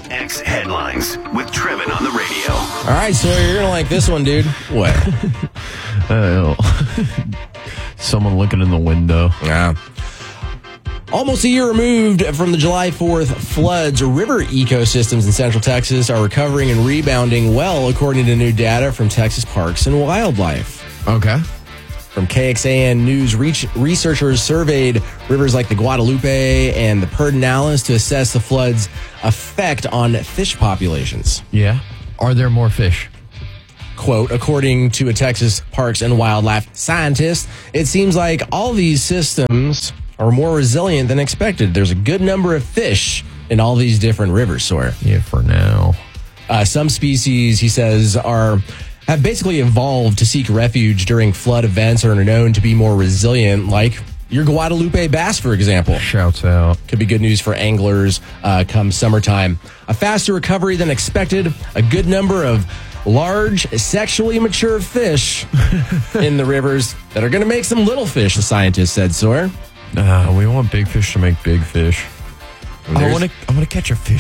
KX Headlines with Trevin on the radio. All right, Sawyer, you're going to like this one, dude. What? Someone looking in the window. Yeah. Almost a year removed from the July 4th floods, river ecosystems in Central Texas are recovering and rebounding well, according to new data from Texas Parks and Wildlife. Okay. From KXAN News, researchers surveyed rivers like the Guadalupe and the Pedernales to assess the flood's effect on fish populations. Yeah. Are there more fish? Quote, according to a Texas Parks and Wildlife scientist, it seems like all these systems are more resilient than expected. There's a good number of fish in all these different rivers, Sawyer. Yeah, for now. Some species, he says, have basically evolved to seek refuge during flood events or are known to be more resilient, like your Guadalupe bass, for example. Shouts out. Could be good news for anglers come summertime. A faster recovery than expected. A good number of large, sexually mature fish in the rivers that are going to make some little fish, the scientist said, Sawyer. We want big fish to make big fish. I want to catch a fish